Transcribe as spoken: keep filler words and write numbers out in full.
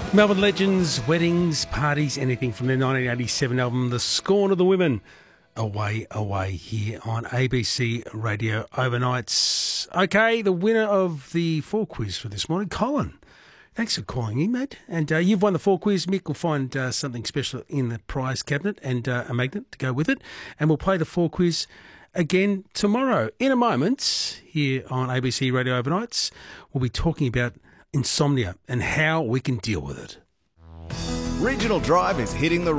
Melbourne legends, weddings, parties, anything from their nineteen eighty-seven album, The Scorn of the Women. Away, away here on A B C Radio Overnights. Okay, the winner of the four quiz for this morning, Colin. Thanks for calling in, mate. And uh, you've won the four quiz. Mick will find uh, something special in the prize cabinet and uh, a magnet to go with it. And we'll play the four quiz again tomorrow. In a moment, here on A B C Radio Overnights, we'll be talking about insomnia and how we can deal with it. Regional Drive is hitting the